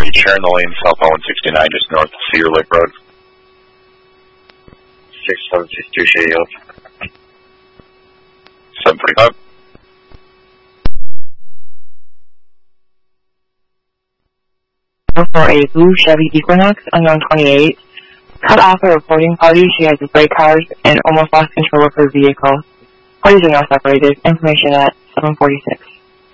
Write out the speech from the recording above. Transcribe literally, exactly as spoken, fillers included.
forty, sharing the lane south on one sixty-nine, just north of Cedar Lake Road. six seven six two, Shady Hills. seven forty-five. For a blue Chevy Equinox, unknown twenty-eight, cut off a reporting party. She has a brake card and almost lost control of her vehicle. Parties are now separated. Information at seven forty-six.